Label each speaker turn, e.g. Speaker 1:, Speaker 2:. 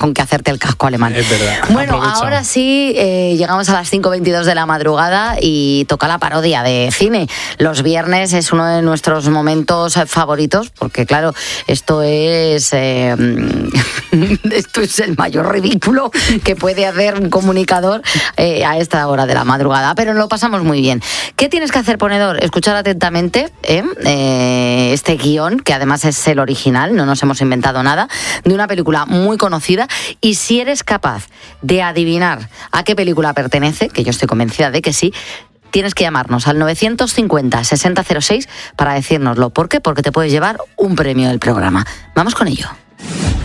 Speaker 1: con que hacerte el casco alemán.
Speaker 2: Es verdad.
Speaker 1: Bueno,
Speaker 2: Aprovecha.
Speaker 1: ahora sí, llegamos a las 5:22 de la madrugada y toca la parodia de cine. Los viernes es uno de nuestros momentos favoritos, porque claro, esto es el mayor ridículo que puede hacer un comunicador a esta hora de la madrugada, pero lo pasamos muy bien. ¿Qué tienes que hacer, ponedor? Escuchar atentamente este guión, que además es el original, no nos hemos inventado nada, de una película muy conocida, y si eres capaz de adivinar a qué película pertenece, que yo estoy convencida de que sí, tienes que llamarnos al 950-6006 para decírnoslo. ¿Por qué? Porque te puedes llevar un premio del programa. Vamos con ello.